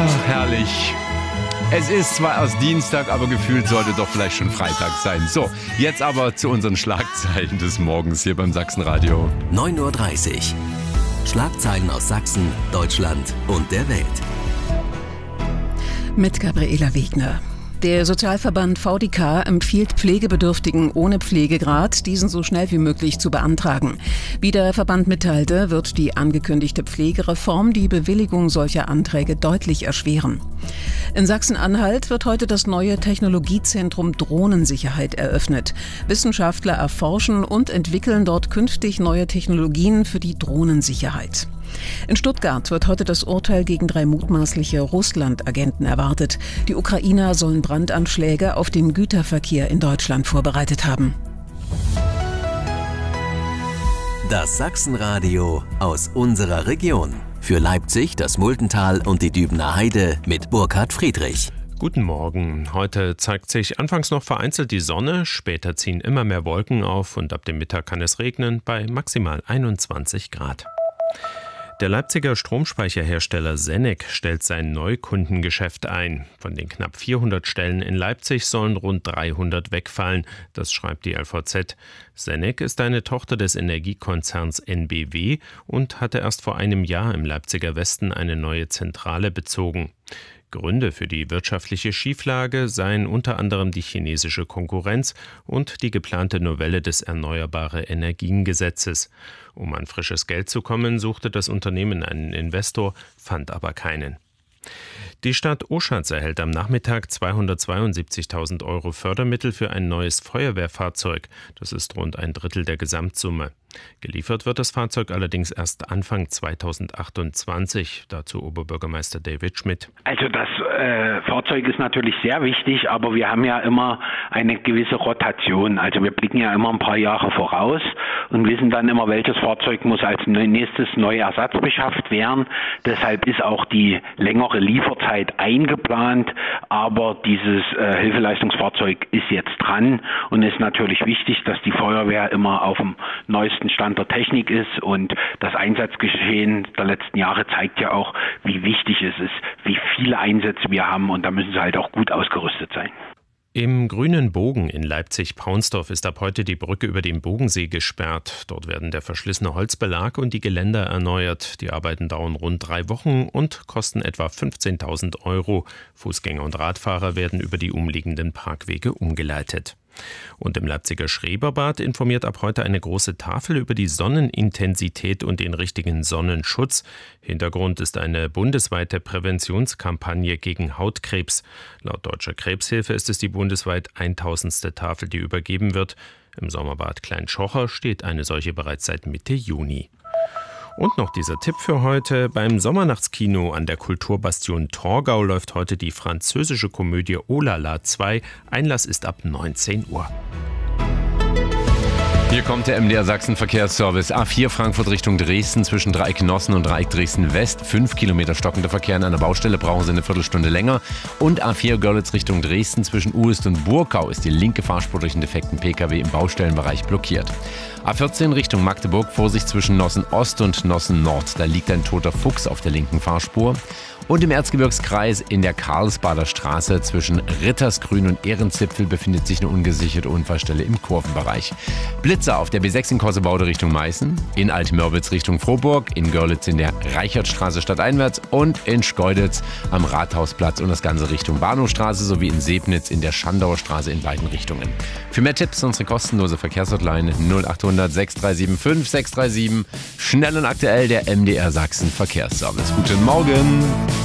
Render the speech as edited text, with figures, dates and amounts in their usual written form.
Ach, herrlich. Es ist zwar erst Dienstag, aber gefühlt sollte doch vielleicht schon Freitag sein. So, jetzt aber zu unseren Schlagzeilen des Morgens hier beim Sachsenradio. 9:30 Uhr. Schlagzeilen aus Sachsen, Deutschland und der Welt. Mit Gabriela Wegner. Der Sozialverband VDK empfiehlt Pflegebedürftigen ohne Pflegegrad, diesen so schnell wie möglich zu beantragen. Wie der Verband mitteilte, wird die angekündigte Pflegereform die Bewilligung solcher Anträge deutlich erschweren. In Sachsen-Anhalt wird heute das neue Technologiezentrum Drohnensicherheit eröffnet. Wissenschaftler erforschen und entwickeln dort künftig neue Technologien für die Drohnensicherheit. In Stuttgart wird heute das Urteil gegen 3 mutmaßliche Russland-Agenten erwartet. Die Ukrainer sollen Brandanschläge auf den Güterverkehr in Deutschland vorbereitet haben. Das Sachsenradio aus unserer Region. Für Leipzig, das Muldental und die Dübener Heide mit Burkhard Friedrich. Guten Morgen. Heute zeigt sich anfangs noch vereinzelt die Sonne, später ziehen immer mehr Wolken auf und ab dem Mittag kann es regnen bei maximal 21 Grad. Der Leipziger Stromspeicherhersteller Senec stellt sein Neukundengeschäft ein. Von den knapp 400 Stellen in Leipzig sollen rund 300 wegfallen. Das schreibt die LVZ. Senec ist eine Tochter des Energiekonzerns NBW und hatte erst vor einem Jahr im Leipziger Westen eine neue Zentrale bezogen. Gründe für die wirtschaftliche Schieflage seien unter anderem die chinesische Konkurrenz und die geplante Novelle des Erneuerbare-Energien-Gesetzes. Um an frisches Geld zu kommen, suchte das Unternehmen einen Investor, fand aber keinen. Die Stadt Oschatz erhält am Nachmittag 272.000 € Fördermittel für ein neues Feuerwehrfahrzeug. Das ist rund ein Drittel der Gesamtsumme. Geliefert wird das Fahrzeug allerdings erst Anfang 2028. Dazu Oberbürgermeister David Schmidt. Also das Fahrzeug ist natürlich sehr wichtig, aber wir haben ja immer eine gewisse Rotation. Also wir blicken ja immer ein paar Jahre voraus und wissen dann immer, welches Fahrzeug muss als nächstes neu Ersatz beschafft werden. Deshalb ist auch die längere Lieferzeit eingeplant, aber dieses Hilfeleistungsfahrzeug ist jetzt dran und ist natürlich wichtig, dass die Feuerwehr immer auf dem neuesten Stand der Technik ist, und das Einsatzgeschehen der letzten Jahre zeigt ja auch, wie wichtig es ist, wie viele Einsätze wir haben, und da müssen sie halt auch gut ausgerüstet sein. Im Grünen Bogen in Leipzig-Paunsdorf ist ab heute die Brücke über den Bogensee gesperrt. Dort werden der verschlissene Holzbelag und die Geländer erneuert. Die Arbeiten dauern rund 3 Wochen und kosten etwa 15.000 €. Fußgänger und Radfahrer werden über die umliegenden Parkwege umgeleitet. Und im Leipziger Schreberbad informiert ab heute eine große Tafel über die Sonnenintensität und den richtigen Sonnenschutz. Hintergrund ist eine bundesweite Präventionskampagne gegen Hautkrebs. Laut Deutscher Krebshilfe ist es die bundesweit 1000. Tafel, die übergeben wird. Im Sommerbad Klein-Schocher steht eine solche bereits seit Mitte Juni. Und noch dieser Tipp für heute. Beim Sommernachtskino an der Kulturbastion Torgau läuft heute die französische Komödie Oh la la 2. Einlass ist ab 19 Uhr. Hier kommt der MDR Sachsen Verkehrsservice. A4 Frankfurt Richtung Dresden zwischen Dreieck Nossen und Dreieck Dresden West. 5 Kilometer stockender Verkehr an einer Baustelle, brauchen Sie eine Viertelstunde länger. Und A4 Görlitz Richtung Dresden zwischen Uest und Burkau ist die linke Fahrspur durch einen defekten Pkw im Baustellenbereich blockiert. A14 Richtung Magdeburg, Vorsicht zwischen Nossen Ost und Nossen Nord. Da liegt ein toter Fuchs auf der linken Fahrspur. Und im Erzgebirgskreis in der Karlsbader Straße zwischen Rittersgrün und Ehrenzipfel befindet sich eine ungesicherte Unfallstelle im Kurvenbereich. Blitzer auf der B6 in Korsebaude Richtung Meißen, in Altmörbitz Richtung Frohburg, in Görlitz in der Reichertstraße stadteinwärts und in Schkeuditz am Rathausplatz und das Ganze Richtung Bahnhofstraße sowie in Sebnitz in der Schandauer Straße in beiden Richtungen. Für mehr Tipps unsere kostenlose Verkehrshotline 0800 6375 637. Schnell und aktuell der MDR Sachsen Verkehrsservice. Guten Morgen!